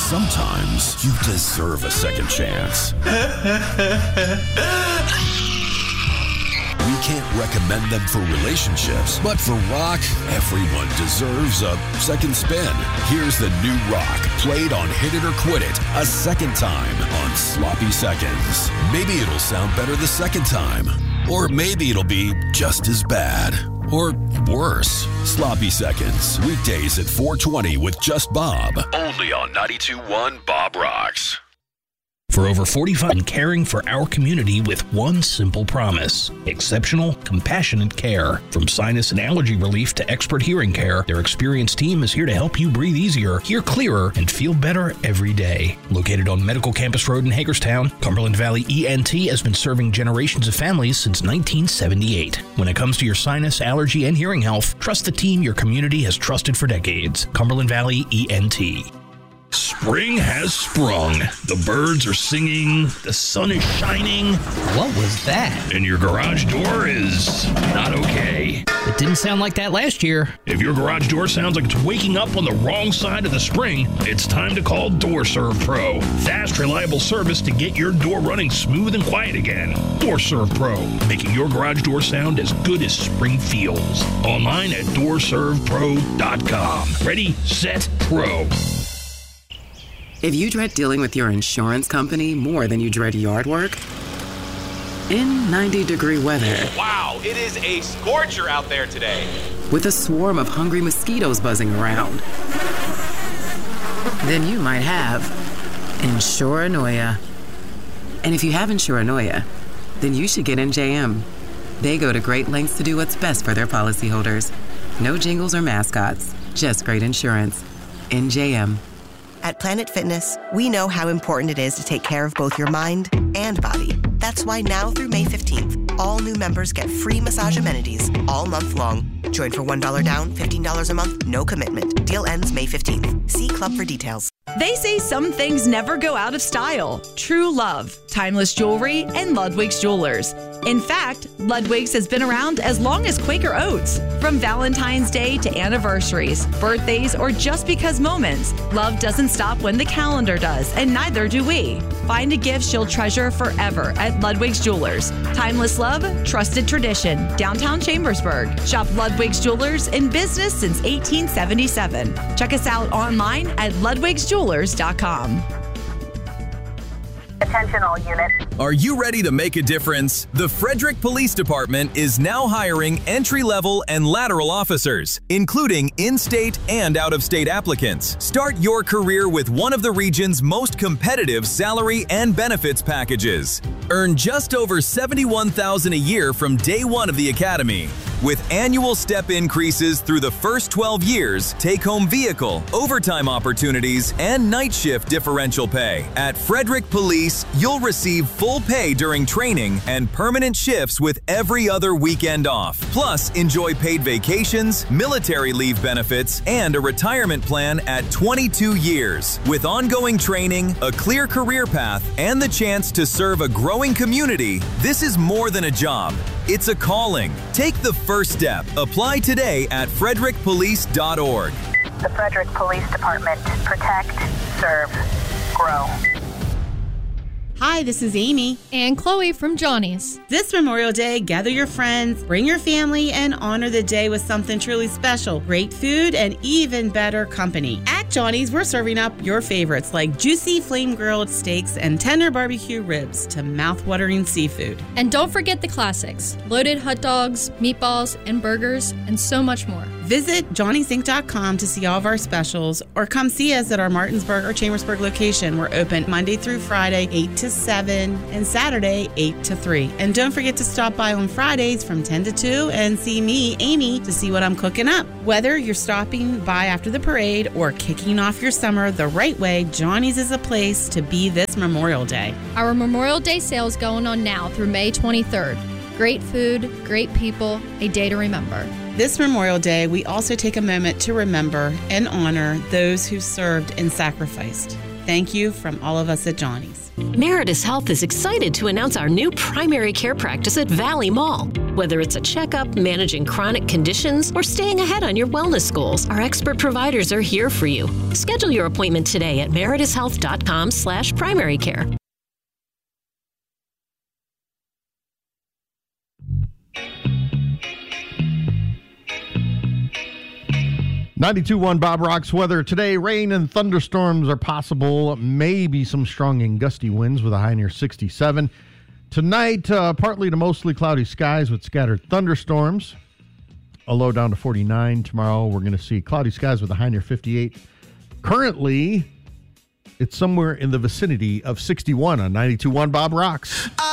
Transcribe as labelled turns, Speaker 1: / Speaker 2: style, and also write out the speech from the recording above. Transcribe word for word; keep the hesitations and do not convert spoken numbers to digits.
Speaker 1: Sometimes you deserve a second chance. We can't recommend them for relationships, but for rock, everyone deserves a second spin. Here's the new rock, played on Hit It or Quit It, a second time on Sloppy Seconds. Maybe it'll sound better the second time, or maybe it'll be just as bad. Or worse. Sloppy Seconds, weekdays at four twenty with Just Bob. Only on ninety-two point one Bob Rocks.
Speaker 2: For over forty-five years, caring for our community with one simple promise: exceptional, compassionate care. From sinus and allergy relief to expert hearing care, their experienced team is here to help you breathe easier, hear clearer, and feel better every day. Located on Medical Campus Road in Hagerstown, Cumberland Valley E N T has been serving generations of families since nineteen seventy-eight. When it comes to your sinus, allergy, and hearing health, trust the team your community has trusted for decades. Cumberland Valley E N T. Spring has sprung. The birds are singing. The sun is shining.
Speaker 3: What was that?
Speaker 2: And your garage door is not okay.
Speaker 3: It didn't sound like that last year.
Speaker 2: If your garage door sounds like it's waking up on the wrong side of the spring, it's time to call DoorServe Pro. Fast, reliable service to get your door running smooth and quiet again. DoorServe Pro, making your garage door sound as good as spring feels. Online at door serve pro dot com. Ready, set, pro.
Speaker 4: If you dread dealing with your insurance company more than you dread yard work, in ninety degree weather.
Speaker 5: Wow, it is a scorcher out there today.
Speaker 4: With a swarm of hungry mosquitoes buzzing around, then you might have Insuranoia. And if you have Insuranoia, then you should get N J M. They go to great lengths to do what's best for their policyholders. No jingles or mascots, just great insurance. N J M.
Speaker 6: At Planet Fitness, we know how important it is to take care of both your mind and body. That's why now through May fifteenth, all new members get free massage amenities all month long. Join for one dollar down, fifteen dollars a month, no commitment. Deal ends May fifteenth. See club for details.
Speaker 7: They say some things never go out of style. True Love, Timeless Jewelry, and Ludwig's Jewelers. In fact, Ludwig's has been around as long as Quaker Oats. From Valentine's Day to anniversaries, birthdays, or just because moments, love doesn't stop when the calendar does, and neither do we. Find a gift she'll treasure forever at Ludwig's Jewelers. Timeless love, trusted tradition, downtown Chambersburg. Shop Ludwig's Jewelers, in business since eighteen seventy-seven. Check us out online at ludwigs jewelers dot com.
Speaker 8: Attention all units.
Speaker 9: Are you ready to make a difference? The Frederick Police Department is now hiring entry-level and lateral officers, including in-state and out-of-state applicants. Start your career with one of the region's most competitive salary and benefits packages. Earn just over seventy-one thousand dollars a year from day one of the academy. With annual step increases through the first twelve years, take-home vehicle, overtime opportunities, and night shift differential pay. At Frederick Police, you'll receive full pay during training and permanent shifts with every other weekend off. Plus, enjoy paid vacations, military leave benefits, and a retirement plan at twenty-two years. With ongoing training, a clear career path, and the chance to serve a growing community, this is more than a job. It's a calling. Take the first step. Apply today at frederick police dot org.
Speaker 8: The Frederick Police Department. Protect, serve, grow.
Speaker 10: Hi, this is Amy.
Speaker 11: And Chloe from Johnny's.
Speaker 10: This Memorial Day, gather your friends, bring your family, and honor the day with something truly special. Great food and even better company. At Johnny's, we're serving up your favorites like juicy flame-grilled steaks and tender barbecue ribs to mouth-watering seafood.
Speaker 11: And don't forget the classics. Loaded hot dogs, meatballs, and burgers, and so much more.
Speaker 10: Visit johnnys inc dot com to see all of our specials, or come see us at our Martinsburg or Chambersburg location. We're open Monday through Friday, eight to seven, and Saturday, eight to three. And don't forget to stop by on Fridays from ten to two and see me, Amy, to see what I'm cooking up. Whether you're stopping by after the parade or kicking off your summer the right way, Johnny's is a place to be this Memorial Day.
Speaker 11: Our Memorial Day sale is going on now through May twenty-third. Great food, great people, a day to remember.
Speaker 10: This Memorial Day, we also take a moment to remember and honor those who served and sacrificed. Thank you from all of us at Johnny's.
Speaker 12: Meritus Health is excited to announce our new primary care practice at Valley Mall. Whether it's a checkup, managing chronic conditions, or staying ahead on your wellness goals, our expert providers are here for you. Schedule your appointment today at meritushealth.com slash primary care.
Speaker 13: ninety-two point one Bob Rocks weather today. Rain and thunderstorms are possible. Maybe some strong and gusty winds with a high near sixty-seven. Tonight, uh, partly to mostly cloudy skies with scattered thunderstorms. A low down to forty-nine. Tomorrow, we're going to see cloudy skies with a high near fifty-eight. Currently, it's somewhere in the vicinity of sixty-one on ninety-two point one Bob Rocks.